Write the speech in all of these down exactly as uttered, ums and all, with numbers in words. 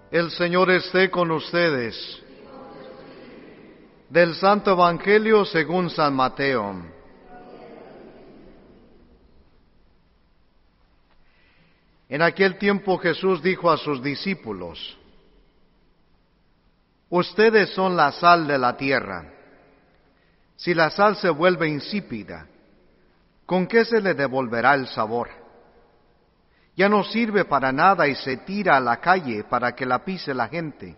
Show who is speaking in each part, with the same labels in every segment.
Speaker 1: El Señor esté con ustedes. Del Santo Evangelio según San Mateo. En aquel tiempo Jesús dijo a sus discípulos: Ustedes son la sal de la tierra. Si la sal se vuelve insípida, ¿con qué se le devolverá el sabor? Ya no sirve para nada y se tira a la calle para que la pise la gente.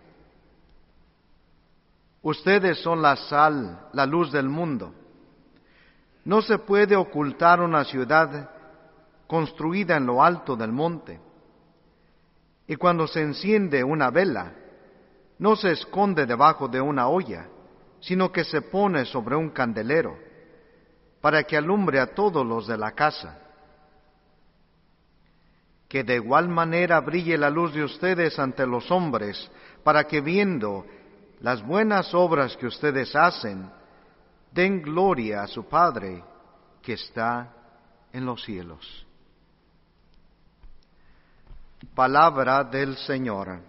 Speaker 1: Ustedes son la sal, la luz del mundo. No se puede ocultar una ciudad construida en lo alto del monte. Y cuando se enciende una vela, no se esconde debajo de una olla, sino que se pone sobre un candelero, para que alumbre a todos los de la casa. Que de igual manera brille la luz de ustedes ante los hombres, para que viendo las buenas obras que ustedes hacen, den gloria a su Padre que está en los cielos. Palabra del Señor.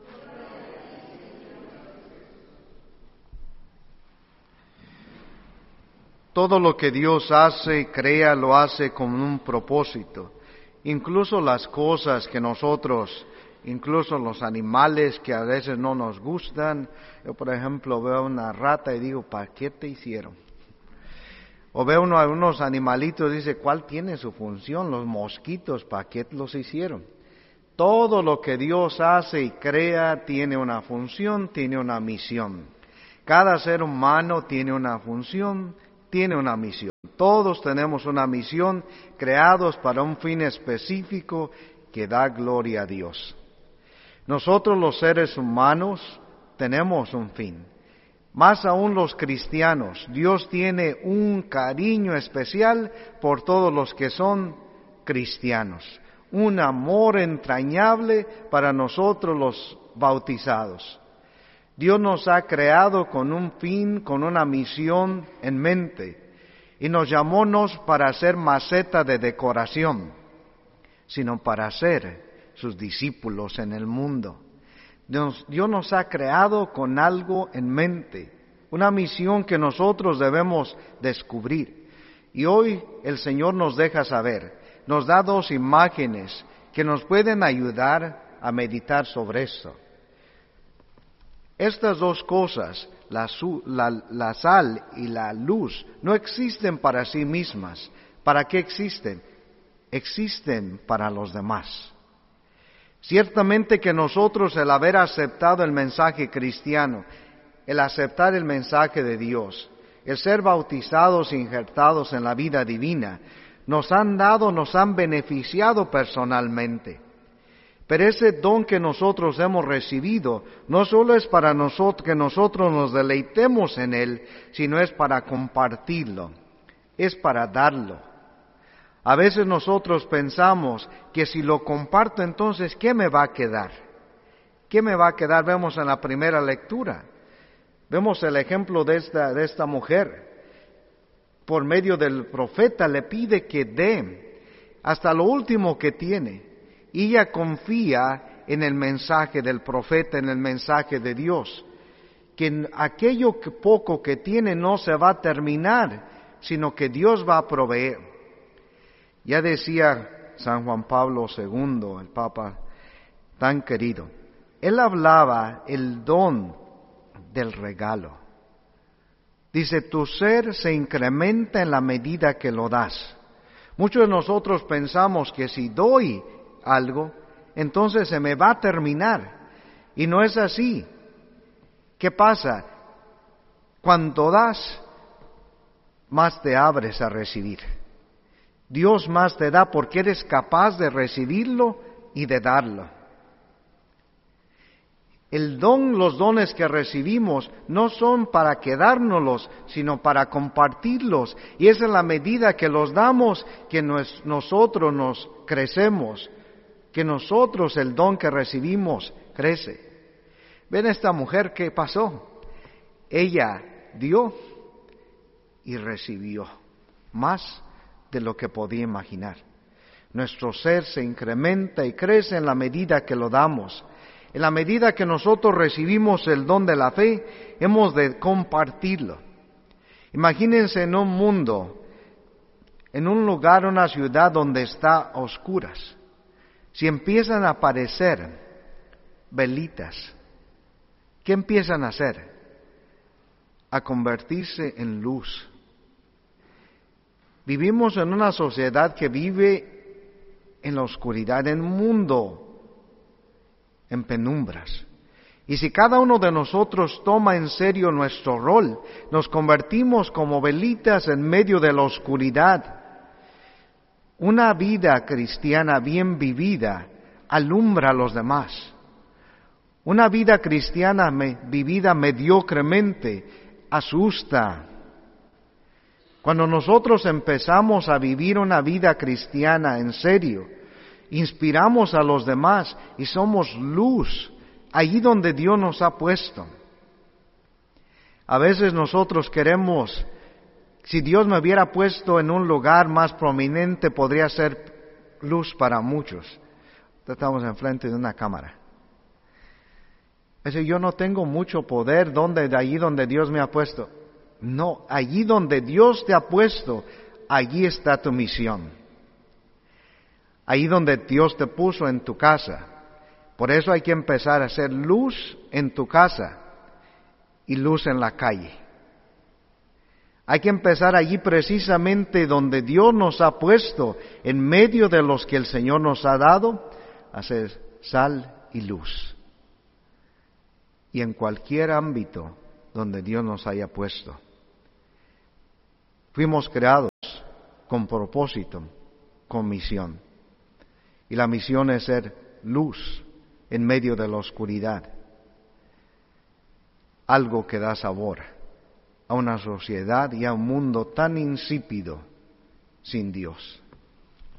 Speaker 1: Todo lo que Dios hace y crea lo hace con un propósito. Incluso las cosas que nosotros, incluso los animales que a veces no nos gustan. Yo, por ejemplo, veo una rata y digo, ¿para qué te hicieron? O veo uno, unos animalitos y dice, ¿cuál tiene su función? Los mosquitos, ¿para qué los hicieron? Todo lo que Dios hace y crea tiene una función, tiene una misión. Cada ser humano tiene una función, tiene una misión. Todos tenemos una misión, creados para un fin específico que da gloria a Dios. Nosotros los seres humanos tenemos un fin. Más aún los cristianos, Dios tiene un cariño especial por todos los que son cristianos. Un amor entrañable para nosotros los bautizados. Dios nos ha creado con un fin, con una misión en mente. Y nos llamó no para ser maceta de decoración, sino para ser sus discípulos en el mundo. Dios, Dios nos ha creado con algo en mente, una misión que nosotros debemos descubrir. Y hoy el Señor nos deja saber, nos da dos imágenes que nos pueden ayudar a meditar sobre esto. Estas dos cosas, la, la, la sal y la luz, no existen para sí mismas. ¿Para qué existen? Existen para los demás. Ciertamente que nosotros, el haber aceptado el mensaje cristiano, el aceptar el mensaje de Dios, el ser bautizados e injertados en la vida divina, nos han dado, nos han beneficiado personalmente. Pero ese don que nosotros hemos recibido no solo es para nosotros, que nosotros nos deleitemos en él, sino es para compartirlo, es para darlo. A veces nosotros pensamos que si lo comparto, entonces, ¿qué me va a quedar? ¿Qué me va a quedar? Vemos en la primera lectura, vemos el ejemplo de esta, de esta mujer. Por medio del profeta le pide que dé hasta lo último que tiene. Y ella confía en el mensaje del profeta, en el mensaje de Dios, que en aquello que poco que tiene no se va a terminar, sino que Dios va a proveer. Ya decía San Juan Pablo segundo, el Papa tan querido, él hablaba el don del regalo. Dice, tu ser se incrementa en la medida que lo das. Muchos de nosotros pensamos que si doy algo, entonces se me va a terminar. Y no es así. ¿Qué pasa? Cuando das, más te abres a recibir. Dios más te da porque eres capaz de recibirlo y de darlo. El don, los dones que recibimos no son para quedárnoslos, sino para compartirlos. Y es en la medida que los damos que nos, nosotros nos crecemos, que nosotros el don que recibimos crece. ¿Ven esta mujer qué pasó? Ella dio y recibió más de lo que podía imaginar. Nuestro ser se incrementa y crece en la medida que lo damos. En la medida que nosotros recibimos el don de la fe, hemos de compartirlo. Imagínense en un mundo, en un lugar, una ciudad donde está a oscuras. Si empiezan a aparecer velitas, ¿qué empiezan a hacer? A convertirse en luz. Vivimos en una sociedad que vive en la oscuridad, en un mundo en penumbras. Y si cada uno de nosotros toma en serio nuestro rol, nos convertimos como velitas en medio de la oscuridad. Una vida cristiana bien vivida alumbra a los demás. Una vida cristiana me, vivida mediocremente asusta. Cuando nosotros empezamos a vivir una vida cristiana en serio, inspiramos a los demás y somos luz allí donde Dios nos ha puesto. A veces nosotros queremos, si Dios me hubiera puesto en un lugar más prominente, podría ser luz para muchos. Estamos enfrente de una cámara. Es decir, yo no tengo mucho poder donde, de allí donde Dios me ha puesto. No, allí donde Dios te ha puesto, allí está tu misión. Ahí donde Dios te puso en tu casa. Por eso hay que empezar a hacer luz en tu casa y luz en la calle. Hay que empezar allí precisamente donde Dios nos ha puesto, en medio de los que el Señor nos ha dado, a hacer sal y luz. Y en cualquier ámbito donde Dios nos haya puesto. Fuimos creados con propósito, con misión. Y la misión es ser luz en medio de la oscuridad. Algo que da sabor a una sociedad y a un mundo tan insípido sin Dios.